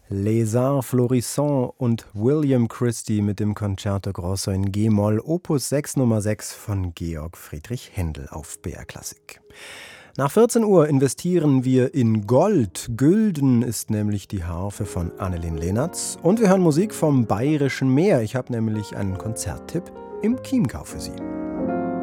Les Arts Florissants und William Christie mit dem Concerto Grosso in G-Moll, Opus 6 Nummer 6 von Georg Friedrich Händel auf BR Klassik. Nach 14 Uhr investieren wir in Gold. Gülden ist nämlich die Harfe von Annelien Lehnertz. Und wir hören Musik vom Bayerischen Meer. Ich habe nämlich einen Konzerttipp im Chiemgau für Sie.